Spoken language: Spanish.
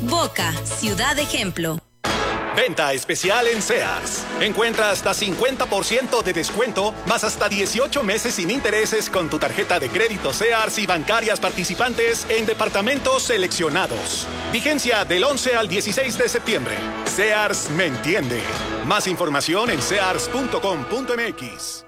Boca, ciudad ejemplo. Venta especial en Sears. Encuentra hasta 50% de descuento, más hasta 18 meses sin intereses con tu tarjeta de crédito Sears y bancarias participantes en departamentos seleccionados. Vigencia del 11 al 16 de septiembre. Sears me entiende. Más información en sears.com.mx.